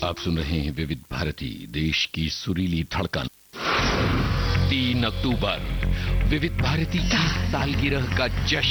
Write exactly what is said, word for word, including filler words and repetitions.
आप सुन रहे हैं विविध भारती, देश की सुरीली धड़कन। तीन अक्टूबर विविध भारती की सालगिरह का जश्न।